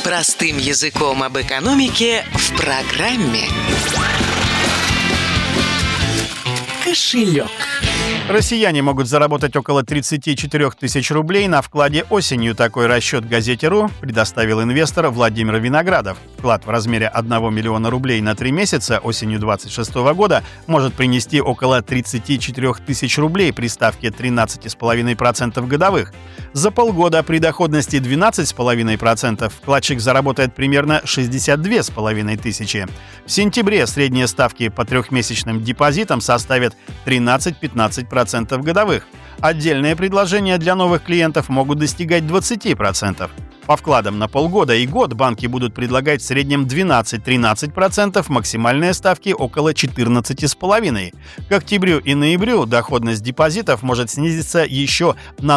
Простым языком об экономике в программе «Кошелек». Россияне могут заработать около 34 тысяч рублей на вкладе осенью. Такой расчет газете.ру предоставил инвестор Владимир Виноградов. Вклад в размере 1 миллиона рублей на 3 месяца осенью 2026 года может принести около 34 тысяч рублей при ставке 13,5% годовых. За полгода при доходности 12,5% вкладчик заработает примерно 62,5 тысячи. В сентябре средние ставки по трехмесячным депозитам составят 13-15% годовых. Отдельные предложения для новых клиентов могут достигать 20%. По вкладам на полгода и год банки будут предлагать в среднем 12-13%, максимальные ставки около 14,5%. К октябрю и ноябрю доходность депозитов может снизиться еще на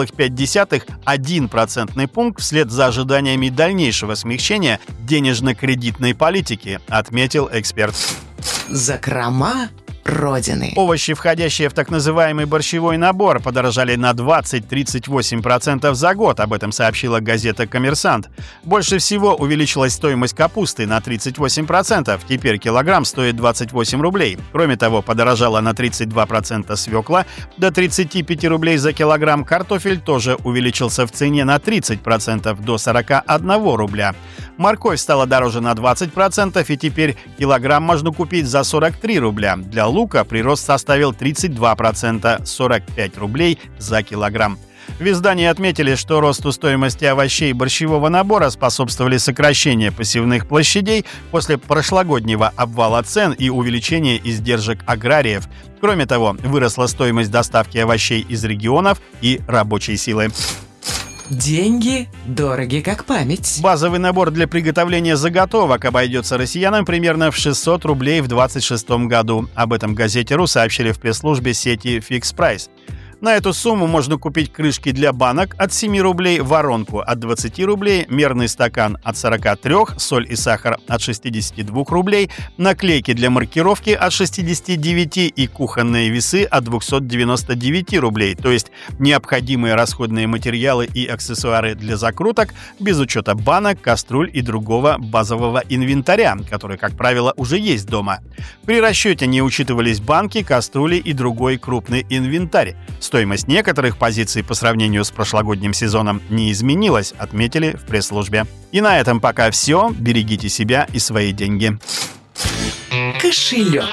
0,5-1% пункт вслед за ожиданиями дальнейшего смягчения денежно-кредитной политики, отметил эксперт. Закрома Родины. Овощи, входящие в так называемый борщевой набор, подорожали на 20-38% за год. Об этом сообщила газета «Коммерсант». Больше всего увеличилась стоимость капусты на 38%. Теперь килограмм стоит 28 рублей. Кроме того, подорожала на 32% свекла, до 35 рублей за килограмм. Картофель тоже увеличился в цене на 30%, до 41 рубля. Морковь стала дороже на 20%, и теперь килограмм можно купить за 43 рубля. Для лука прирост составил 32%, 45 рублей за килограмм. В издании отметили, что росту стоимости овощей борщевого набора способствовали сокращение посевных площадей после прошлогоднего обвала цен и увеличения издержек аграриев. Кроме того, выросла стоимость доставки овощей из регионов и рабочей силы. Деньги дороги как память. Базовый набор для приготовления заготовок обойдется россиянам примерно в 600 рублей в 2026 году. Об этом газете.ру сообщили в пресс-службе сети Fix Price. На эту сумму можно купить крышки для банок от 7 рублей, воронку от 20 рублей, мерный стакан от 43, соль и сахар от 62 рублей, наклейки для маркировки от 69 и кухонные весы от 299 рублей. То есть необходимые расходные материалы и аксессуары для закруток без учета банок, кастрюль и другого базового инвентаря, который, как правило, уже есть дома. При расчете не учитывались банки, кастрюли и другой крупный инвентарь. Стоимость некоторых позиций по сравнению с прошлогодним сезоном не изменилась, отметили в пресс-службе. И на этом пока все. Берегите себя и свои деньги. Кошелек.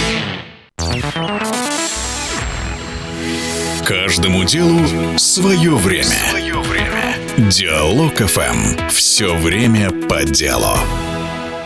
Каждому делу свое время. Диалог ФМ. Все время по делу.